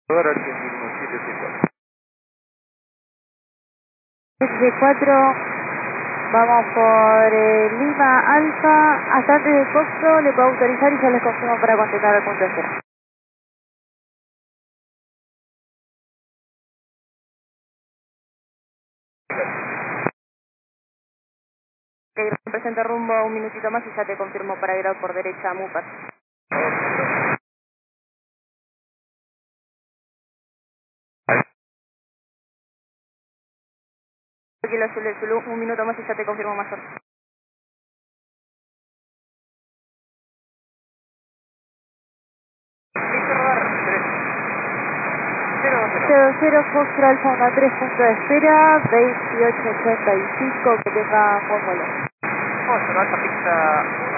Ahora 774. F4, vamos por Lima Alfa, hasta antes del costo le puedo autorizar y ya les confirmo para contestar al punto de espera. Te presento rumbo un minutito más y ya te confirmo para ir por derecha a Mupat. Tranquilo, Zulu, un minuto más y ya te confirmo más tarde. 00 Foxtrot Alfa 13, punto de espera, 2885, que tenga buen vuelo. Vamos a cerrar esta pista